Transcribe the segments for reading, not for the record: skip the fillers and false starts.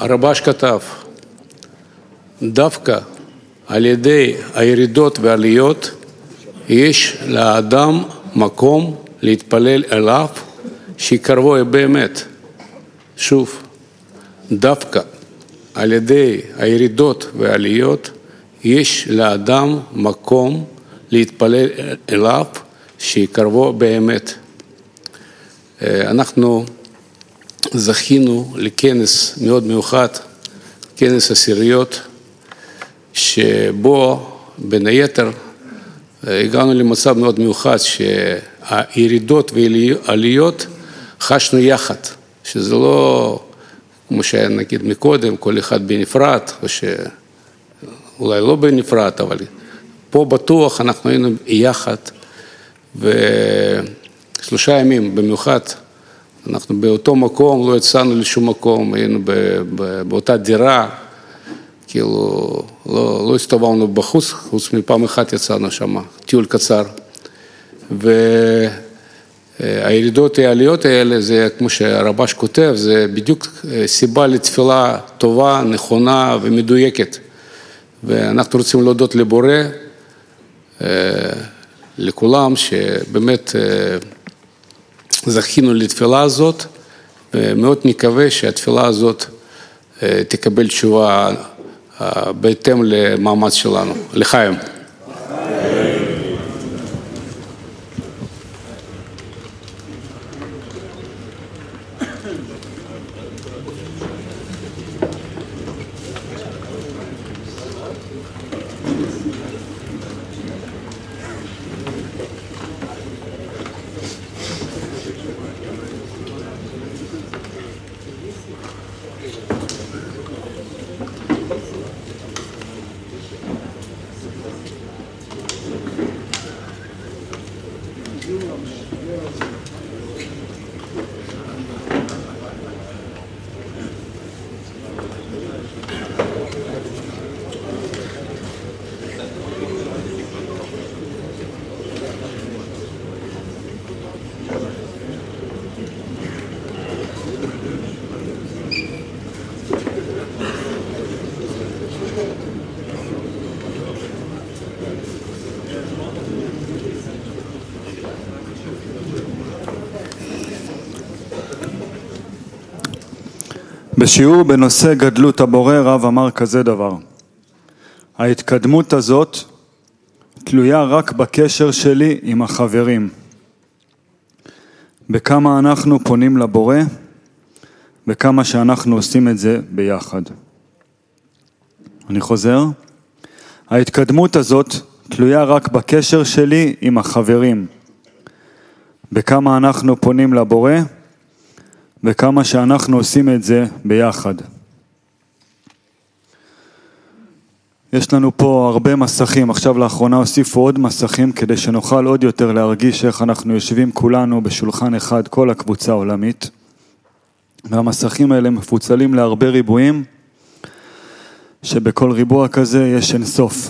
הרב"ש כתב, דווקא על ידי הירידות והעליות יש לאדם מקום להתפלל אליו שיקרבו באמת. שוב, דווקא על ידי הירידות והעליות יש לאדם מקום להתפלל אליו שיקרבו באמת. אנחנו זכינו לכנס מאוד מיוחד, כנס עשיריות, שבו בין היתר הגענו למצב מאוד מיוחד שהירידות והעליות חשנו יחד, שזה לא כמו שהיה נגיד מקודם, כל אחד בנפרד, או שאולי לא בנפרד, אבל פה בטוח אנחנו היינו יחד, ו3 ימים במיוחד, אנחנו באותו מקום, לא יצאנו לשום מקום, היינו באותה דירה, כאילו לא הסתובבנו בחוץ, חוץ מפעם אחת יצאנו שם, טיול קצר, והירידות העליות האלה, זה כמו שהרב"ש כותב, זה בדיוק סיבה לתפילה טובה, נכונה ומדויקת, ואנחנו רוצים להודות לבורא, לכולם שבאמת זכינו לתפילה הזאת, ומאוד מקווה שהתפילה הזאת תקבל תשובה בהתאם למאמץ שלנו. לחיים. בשיעור בנושא גדלות הבורא רב אמר כזה דבר, ההתקדמות הזאת תלויה רק בקשר שלי עם החברים, בכמה אנחנו פונים לבורא, בכמה שאנחנו עושים את זה ביחד. אני חוזר, ההתקדמות הזאת תלויה רק בקשר שלי עם החברים, בכמה אנחנו פונים לבורא, וכמה שאנחנו עושים את זה ביחד. יש לנו פה הרבה מסכים, עכשיו לאחרונה הוסיפו עוד מסכים כדי שנוכל עוד יותר להרגיש איך אנחנו יושבים כולנו בשולחן אחד, כל הקבוצה העולמית. והמסכים האלה מפוצלים להרבה ריבועים, שבכל ריבוע כזה יש אינסוף.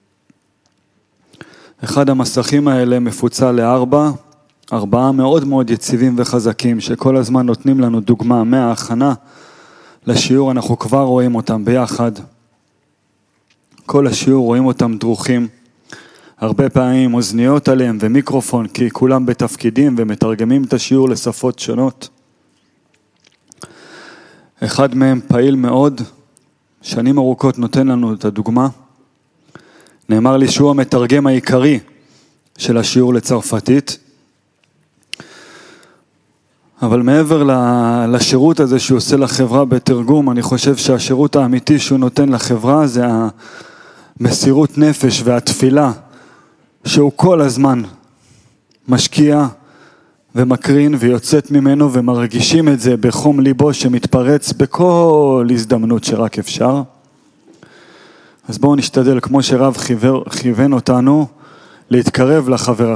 אחד המסכים האלה מפוצל ל4, 4 מאוד מאוד יציבים וחזקים, שכל הזמן נותנים לנו דוגמה מההכנה לשיעור, אנחנו כבר רואים אותם ביחד. כל השיעור רואים אותם דרוכים, הרבה פעמים אוזניות עליהם ומיקרופון, כי כולם בתפקידים ומתרגמים את השיעור לשפות שונות. אחד מהם פעיל מאוד, שנים ארוכות נותן לנו את הדוגמה. נאמר לי שהוא המתרגם העיקרי של השיעור לצרפתית, אבל מעבר לשירות הזה שהוא עושה לחברה בתרגום, אני חושב שהשירות האמיתי שהוא נותן לחברה זה המסירות נפש והתפילה, שהוא כל הזמן משקיע ומקרין ויוצאת ממנו, ומרגישים את זה בחום ליבו שמתפרץ בכל הזדמנות שרק אפשר. אז בואו נשתדל, כמו שרב כיוון אותנו, להתקרב לחבר